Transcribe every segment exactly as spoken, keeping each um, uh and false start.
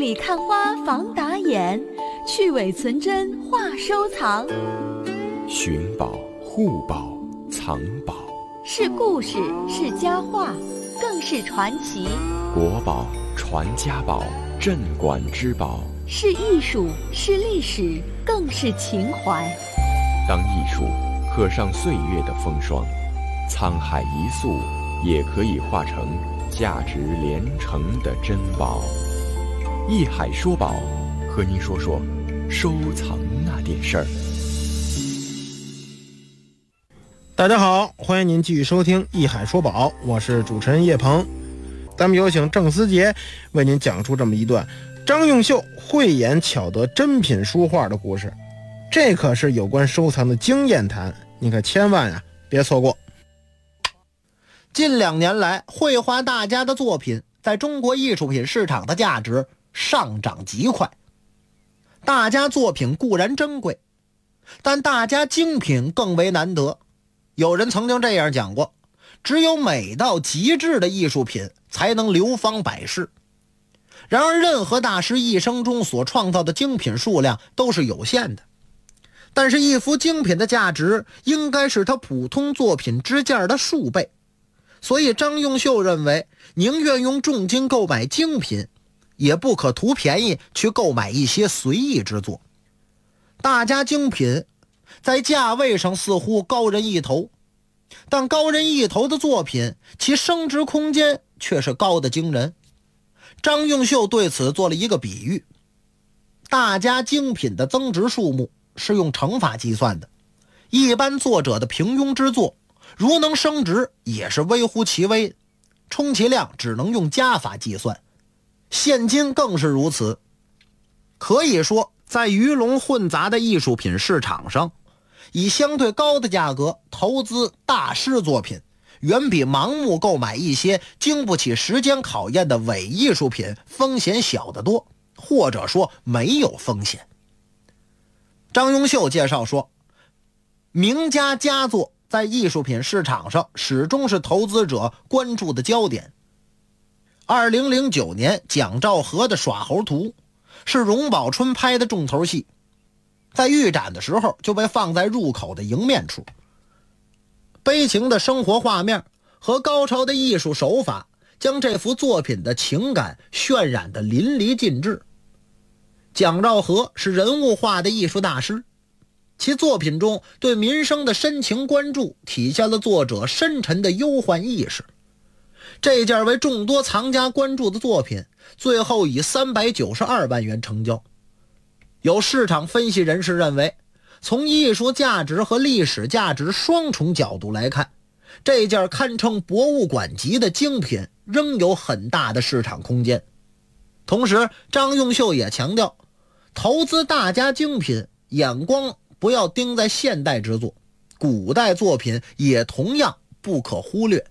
里看花防打眼，去伪存真话收藏。 寻宝、护宝、藏宝， 是故事，是佳话，更是传奇。 国宝、传家宝、镇馆之宝， 是艺术，是历史，更是情怀。 当艺术刻上岁月的风霜，沧海一粟也可以化成价值连城的珍宝。艺海说宝，和您说说收藏那点事儿。 大家好，欢迎您继续收听艺海说宝，我是主持人叶鹏。咱们有请郑思杰为您讲述这么一段张用秀慧眼巧得珍品书画的故事。这可是有关收藏的经验谈，你可千万呀、啊、别错过。 近两年来，绘画大家的作品在中国艺术品市场的价值上涨极快。大家作品固然珍贵，但大家精品更为难得。有人曾经这样讲过，只有美到极致的艺术品才能流芳百世。然而任何大师一生中所创造的精品数量都是有限的，但是一幅精品的价值应该是他普通作品之价的数倍。所以张用秀认为，宁愿用重金购买精品，也不可图便宜去购买一些随意之作。大家精品在价位上似乎高人一头，但高人一头的作品，其升值空间却是高的惊人。张用秀对此做了一个比喻，大家精品的增值数目是用乘法计算的，一般作者的平庸之作如能升值也是微乎其微，充其量只能用加法计算。现今更是如此。可以说，在鱼龙混杂的艺术品市场上，以相对高的价格投资大师作品，远比盲目购买一些经不起时间考验的伪艺术品风险小得多，或者说没有风险。张用秀介绍说，名家佳作在艺术品市场上始终是投资者关注的焦点。二零零九年蒋兆和的《耍猴图》是荣宝春拍的重头戏，在预展的时候就被放在入口的迎面处。悲情的生活画面和高超的艺术手法将这幅作品的情感渲染得淋漓尽致。蒋兆和是人物画的艺术大师，其作品中对民生的深情关注体现了作者深沉的忧患意识。这件为众多藏家关注的作品最后以三百九十二万元成交。有市场分析人士认为，从艺术价值和历史价值双重角度来看，这件堪称博物馆级的精品仍有很大的市场空间。同时，张用秀也强调，投资大家精品，眼光不要盯在现代之作，古代作品也同样不可忽略。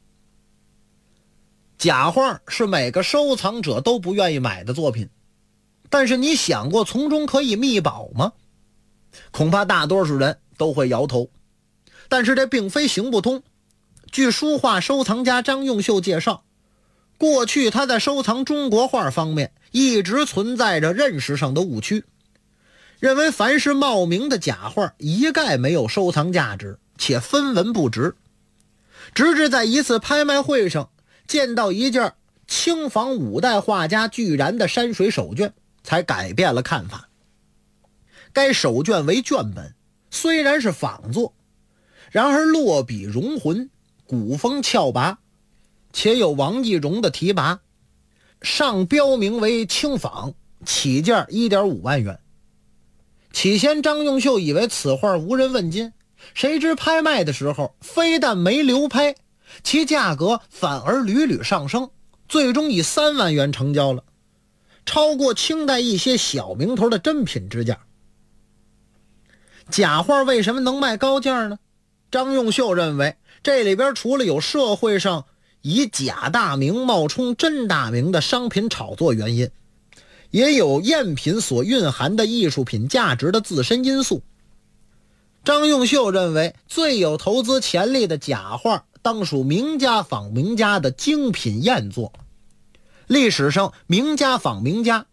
假画是每个收藏者都不愿意买的作品，但是你想过从中可以觅宝吗？恐怕大多数人都会摇头。但是这并非行不通。据书画收藏家张用秀介绍，过去他在收藏中国画方面一直存在着认识上的误区，认为凡是冒名的假画一概没有收藏价值，且分文不值。直至在一次拍卖会上见到一件清仿五代画家巨然的山水手卷，才改变了看法。该手卷为卷本，虽然是仿作，然而落笔融浑，古风峭拔，且有王懿荣的题跋，上标明为清仿，起价 一点五万元。起先张用秀以为此画无人问津，谁知拍卖的时候非但没流拍，其价格反而屡屡上升，最终以三万元成交了，超过清代一些小名头的珍品之价。假画为什么能卖高价呢？张用秀认为，这里边除了有社会上以假大名冒充真大名的商品炒作原因，也有赝品所蕴含的艺术品价值的自身因素。张用秀认为，最有投资潜力的假画当属名家仿名家的精品赝作。历史上名家仿名家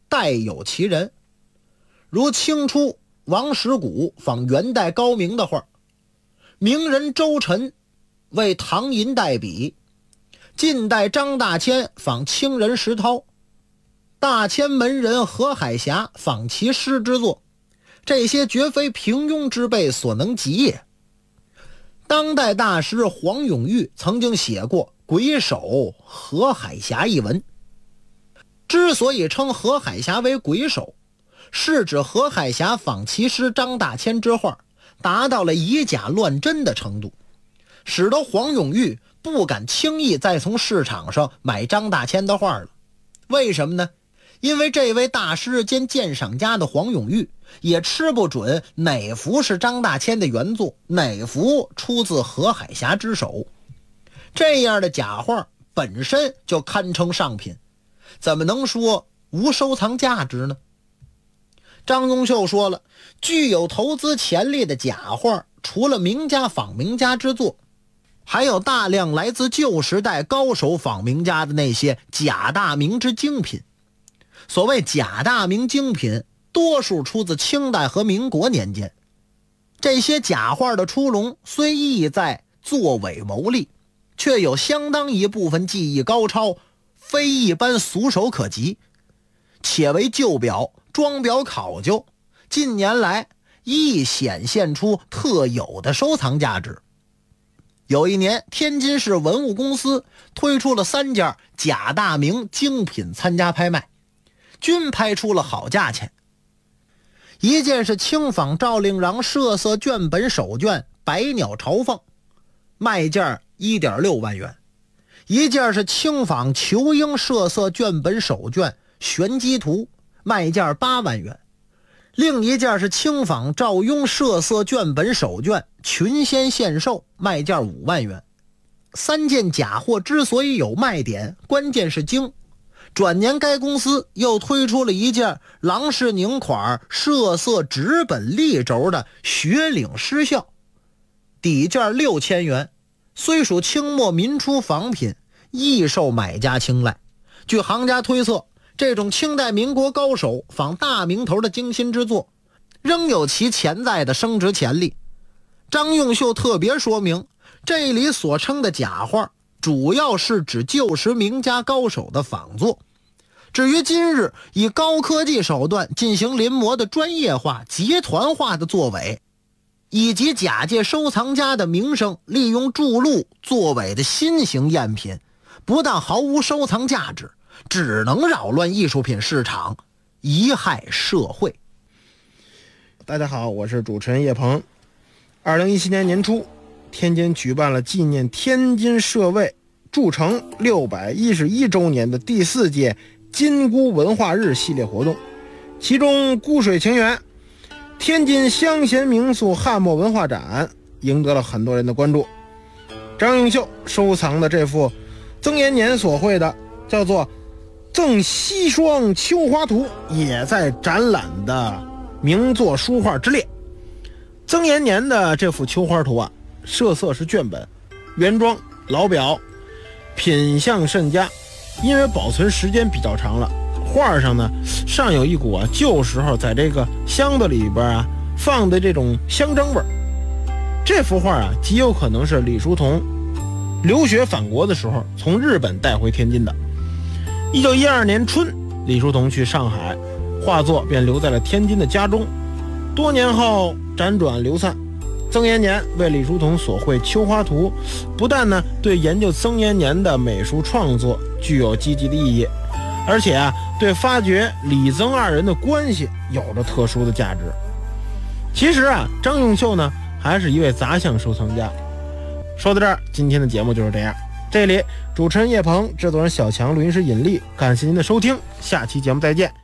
代有其人，如清初王实谷仿元代高明的画，名人周晨为唐寅代笔，近代张大千仿清人石涛，大千门人何海霞仿其诗之作，这些绝非平庸之辈所能及也。当代大师黄永玉曾经写过《鬼手何海霞》一文，之所以称何海霞为鬼手，是指何海霞仿其师张大千之画达到了以假乱真的程度，使得黄永玉不敢轻易再从市场上买张大千的画了。为什么呢？因为这位大师兼鉴赏家的黄永玉也吃不准哪幅是张大千的原作，哪幅出自何海霞之手。这样的假画本身就堪称上品，怎么能说无收藏价值呢？张永秀说了，具有投资潜力的假画，除了名家仿名家之作，还有大量来自旧时代高手仿名家的那些假大名之精品。所谓假大名精品，多数出自清代和民国年间。这些假画的出笼虽意在作伪牟利，却有相当一部分技艺高超，非一般俗手可及，且为旧表装裱考究，近年来亦显现出特有的收藏价值。有一年，天津市文物公司推出了三件假大名精品参加拍卖，均拍出了好价钱。一件是轻仿赵令禳设色卷本手卷百鸟朝凤，卖价 一点六万元；一件是轻仿仇英设色卷本手卷玄机图，卖价八万元；另一件是轻仿赵雍设色卷本手卷群仙献寿，卖价五万元。三件假货之所以有卖点，关键是精。转年该公司又推出了一件郎世宁款设色纸本立轴的雪岭狮啸，底价六千元，虽属清末民初仿品，亦受买家青睐。据行家推测，这种清代民国高手仿大名头的精心之作，仍有其潜在的升值潜力。张永秀特别说明，这里所称的假画主要是指旧时名家高手的仿作，至于今日以高科技手段进行临摹的专业化、集团化的作伪，以及假借收藏家的名声利用铸录作伪的新型赝品，不但毫无收藏价值，只能扰乱艺术品市场，贻害社会。 大家好，我是主持人叶鹏。二零一七年年初，天津举办了纪念天津社卫筑城六百一十一周年的第四届金菇文化日系列活动，其中菇水情缘、天津乡贤名宿汉末文化展赢得了很多人的关注。张永秀收藏的这幅曾延年所绘的叫做《赠西双秋花图》也在展览的名作书画之列。曾延年的这幅秋花图啊，设色是卷本，原装老表，品相甚佳，因为保存时间比较长了，画上呢尚有一股啊旧时候在这个箱子里边啊放的这种香蒸味儿。这幅画啊极有可能是李叔同留学返国的时候从日本带回天津的。一九一二年春，李叔同去上海，画作便留在了天津的家中，多年后辗转流散。曾延年为李叔同所绘秋花图，不但呢对研究曾延年的美术创作具有积极的意义，而且啊对发掘李曾二人的关系有着特殊的价值。其实啊张永秀呢还是一位杂项收藏家。说到这儿，今天的节目就是这样。这里主持人叶鹏，制作人小强，录音师尹力，感谢您的收听，下期节目再见。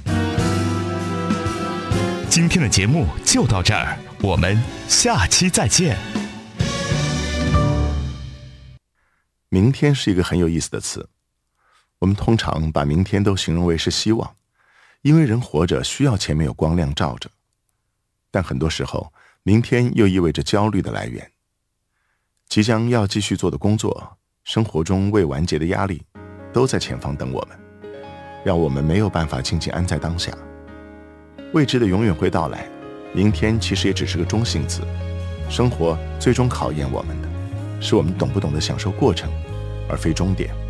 今天的节目就到这儿，我们下期再见。 明天是一个很有意思的词，我们通常把明天都形容为是希望，因为人活着需要前面有光亮照着，但很多时候明天又意味着焦虑的来源。即将要继续做的工作，生活中未完结的压力，都在前方等我们。 让我们没有办法静静安在当下。未知的永远会到来，明天其实也只是个中性词。生活最终考验我们的，是我们懂不懂得享受过程，而非终点。